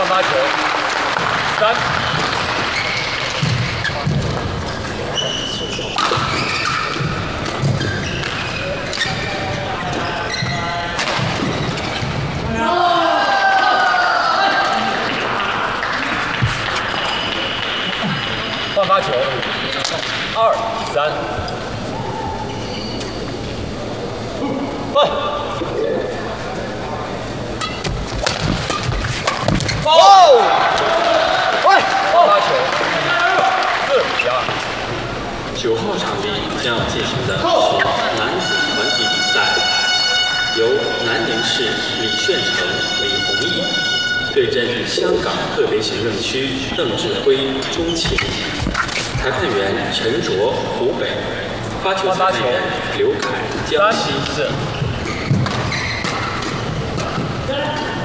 换发球，3。换发球，2、3。换。哦！换发球，4加 2。9号场地将要进行的是男子团体比赛，由南宁市李炫成、李弘毅对阵香港特别行政区邓志辉、钟琴。裁判员陈卓，湖北；发球裁判员刘凯，江西。 3、4。